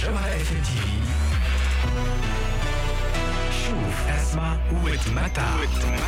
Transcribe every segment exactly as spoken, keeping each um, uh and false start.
جوهرة اف ام تي في. شوف اسمع وتمتع.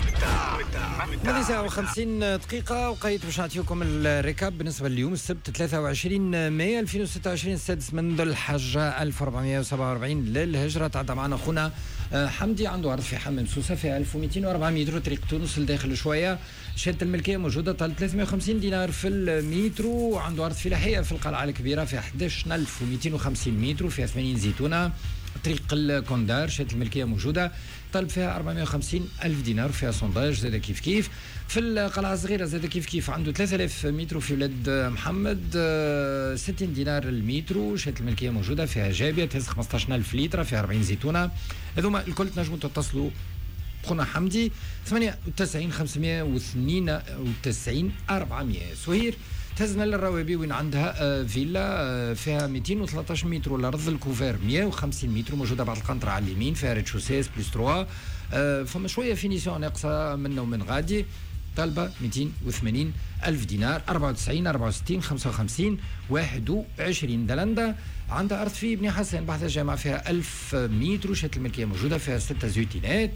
هذه ساعة وخمسين دقيقة وقيت باش نعطيكم الركاب بالنسبة لليوم السبت ثلاثة وعشرين مايو ألفين وستة وعشرين السادس من ذو الحجة ألف وأربعمائة وسبعة وأربعين للهجرة. تعدى معنا أخونا حمدي عنده عرض في حمام سوسة في ألف ومئتين وأربعة متر طريق تونس لداخل شوية. شهادة الملكية موجودة طال ثلاثمائة وخمسين دينار في المترو. عنده عرض في لحية في القلعة الكبيرة في أحد عشر ألف ومئتين وخمسين متر فيها ثمانين زيتونة. طريق الكوندار شهادة الملكية موجودة طلب فيها أربعمائة وخمسين ألف دينار فيها صنداج زاد كيف كيف. في القلعة الصغيرة زاد كيف كيف عنده ثلاثة آلاف متر في ولاد محمد ستين دينار المترو. شهادة الملكية موجودة فيها جابية تهز خمسة عشر ألف لتر فيها أربعين زيتونة. هذوما الكل تنجموا تتصلوا خونا حمدي ثمانية وتسعين خمسمائة واثنين وتسعين أربعمائة. سهير تهزنا للروابي وين عندها فيلا فيها مئتين وثلاثة عشر متر الارض الكوفير مئة وخمسين متر موجوده بعد القنطره على اليمين فيها ريتشوسيس بلس ثلاثة. فما شويه فينيسيون ناقصه منه ومن غادي طالبه مئتين وثمانين ألف دينار أربعة وتسعين أربعة وستين خمسة وخمسين واحد وعشرين. دلندا عندها ارض في بني حسن بحث الجامعه فيها ألف متر شهاده الملكيه موجوده فيها ستة زيوتينات.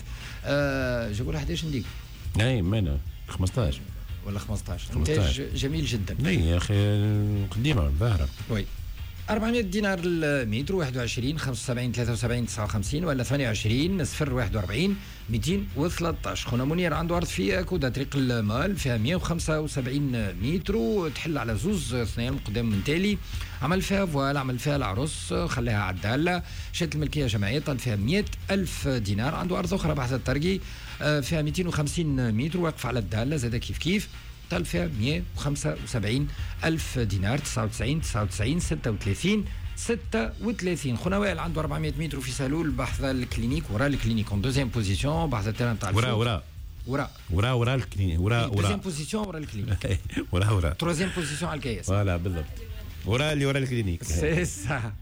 أه جابوا لها أحد عشر نديك اي مانا خمسة عشر ولا خمسة عشر. انتاج جميل جدا. اي يا اخي قديمه باهره. وي أربعمائة دينار المتر واحد وعشرين خمسة وسبعين ثلاثة وسبعين تسعة وخمسين ولا ثمانية وعشرين صفر واحد وأربعين مئتين وثلاثة عشر. خونا منير عنده ارض في كودا طريق المال فيها مئة وخمسة وسبعين متر تحل على زوز اثنين من قدام من تالي. عمل فيها فوال عمل فيها العروس خليها عداله. شهاده الملكيه جمعيه طال فيها مئة ألف دينار. عنده ارض اخرى بحث الترقي فيها مئتين وخمسين متر واقف على الداله زاد كيف كيف طال فيها مئة وخمسة وسبعين ألف دينار تسعة وتسعين تسعة وتسعين ستة وثلاثين ستة وثلاثين. خونا وائل عنده أربعمائة متر في سالول بحث الكلينيك وراء الكلينيك اون دوزيام بوزيسيون بحث التيران تاع وراء وراء وراء وراء وراء الكلينيك وراء وراء دوزيام بوزيسيون وراء الكلينيك وراء وراء تروزيام بوزيسيون على الكياس فوالا بالضبط وراء اللي وراء الكلينيك سي سا.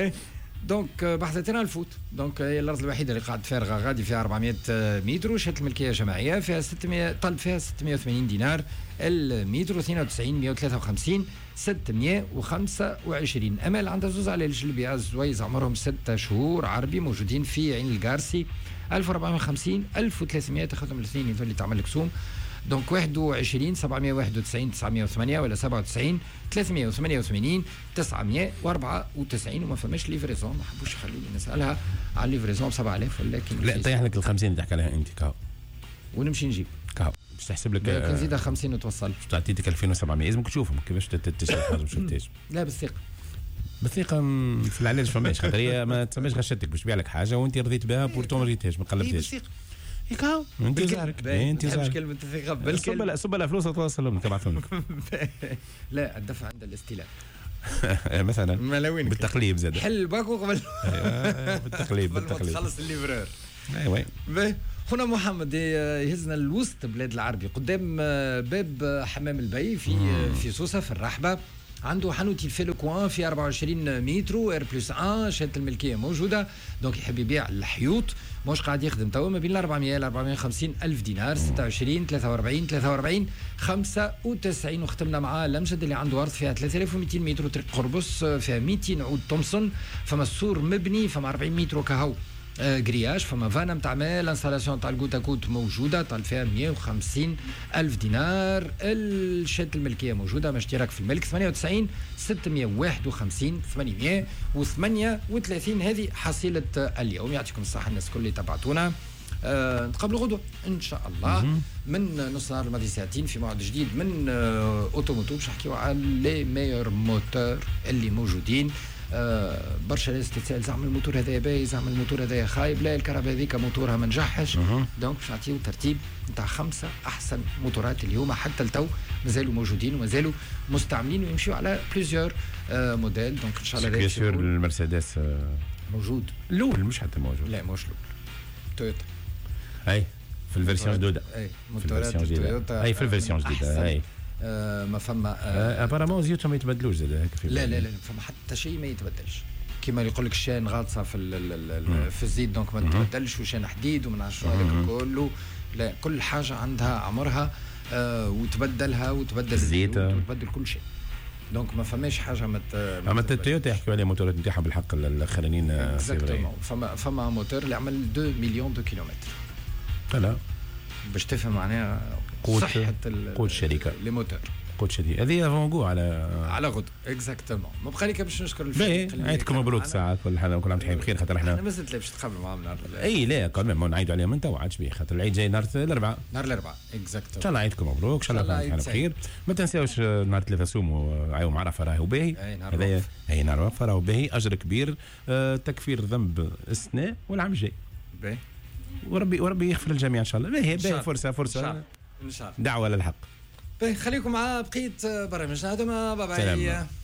دونك بحث التيران الفوت دونك هي الارض الوحيده اللي قاعد فارغه غادي فيها أربعمائة متر وشهاده الملكيه جماعيه فيها ستمائة طلب فيها ستمائة وثمانين دينار المتر اثنين وتسعين مئة وثلاثة وخمسين ستمائة وخمسة وعشرين. امال عندها زوز على الجلبي الزويز عمرهم ستة شهور عربي موجودين في عين القارسي ألف وأربعمائة وخمسين ألف وثلاثمائة تاخذهم الاثنين اللي تعمل لك سوم. دونك واحد وعشرين سبعمائة وواحد وتسعين تسعمائة وثمانية ولا سبعة وتسعين ثلاثمائة وثمانية وثمانين تسعمائة وأربعة وتسعين. وما فماش ليفريزون ما حبوش يخلوني نسالها على الليفريزون ب سبعة آلاف ولكن لا طيح لك ال خمسين اللي تحكي عليها انت كاو ونمشي نجيب كاو باش تحسب لك كان زيدها خمسين وتوصل تعطيتك ألفين وسبعمائة لازمك تشوفهم كيفاش تشتري حاجه مش تشتري. لا بالثقه بالثقه في العلاج فماش خاطر هي ما تسميش غشتك باش تبيع لك حاجه وانت رضيت بها بورتو ما رضيتهاش ما قلبتهاش. يكاو انت زارك انت زارك كلمه الثقه بالكلمه لا سب لا فلوس توصلهم لك ابعثهم لك. لا الدفع عند الاستلام مثلا ملاوين بالتقليب زاد حل باكو قبل بالتقليب بالتقليب تخلص الليفرور. ايوه خونا محمد يهزنا الوسط بلاد العربي قدام باب حمام البي في في سوسه في الرحبه. عنده حانوت في لوكوان في أربعة وعشرين متر ار بلس واحد شهاده الملكيه موجوده. دونك يحب يبيع الحيوط مش قاعد يخدم توا ما بين أربعمائة ل أربعمائة وخمسين ألف دينار ستة وعشرين ثلاثة وأربعين ثلاثة وأربعين خمسة وتسعين. وختمنا معاه لمجد اللي عنده ارض فيها ثلاثة آلاف ومئتين متر طريق قربص فيها مئتين عود تومسون فما السور مبني فما أربعين متر كهو غرياج فما فانا نتاع ماء الانستالاسيون تاع الكوتا كوت موجوده طال فيها مئة وخمسين ألف دينار. الشهاده الملكيه موجوده ما اشتراك في الملك ثمانية وتسعين ستمائة وواحد وخمسين ثمانمائة وثمانية وثلاثين. هذه حصيله اليوم. يعطيكم الصحه الناس الكل اللي تبعتونا. أه نتقابلوا غدوه ان شاء الله من نص نهار الماضي ساعتين في موعد جديد من أه اوتوموتو باش نحكيو على لي ميور موتور اللي موجودين. آه برشا ناس تتسائل زعما الموتور هذايا باهي زعما الموتور هذايا خايب. لا الكهرباء هذيك موتورها ما نجحش. دونك باش نعطيو ترتيب نتاع خمسه احسن موتورات اليوم حتى التو مازالوا موجودين ومازالوا مستعملين ويمشيو على بليزيور آه موديل. دونك ان شاء الله بيان سور المرسيدس آه موجود الاول مش حتى موجود. لا مش الاول تويوتا اي في الفيرسيون جديده اي موتورات تويوتا اي في الفيرسيون جديده اي آه ما فما آه ابارامون زيوتهم ما يتبدلوش زاد هكا في لا لا لا فما حتى شيء ما يتبدلش كيما يقول لك الشان غاطسه في في الزيت دونك ما تتبدلش وشان حديد وما نعرفش هذاك كله. لا كل حاجه عندها عمرها آه وتبدلها وتبدل الزيت وتبدل كل شيء. دونك ما فماش حاجه ما اما التويوتا يحكوا عليها موتورات نتاعها بالحق الاخرانيين. اكزاكتومون فما فما موتور اللي عمل اثنين مليون دو كيلومتر. لا باش تفهم معناها قوة صحه قوة الشركه لي موتور قوة شديد هذه فونغو على على غد اكزاكتومون. ما بقى لك باش نشكر الفريق. عيدكم مبروك ساعه كل حاجه وكل عام تحيي بخير خاطر احنا انا مازلت باش تقابل معاهم نهار اي لا كل ما نعيدوا عليهم انت وعادش بيه خاطر العيد جاي نهار الاربعاء نهار الاربعاء اكزاكتومون. ان شاء الله عيدكم مبروك ان شاء الله نكونوا بخير. ما تنساوش نهار ثلاثة سوموا عيوم عرفه راهو باهي هذايا اي نهار وقفه راهو باهي اجر كبير أه تكفير ذنب السنه والعام الجاي باهي وربي وربي يغفر للجميع ان شاء الله. باهي باهي فرصه فرصه ان شاء الله دعوه للحق. باهي خليكم مع بقيه برامجنا هذوما. باي باي.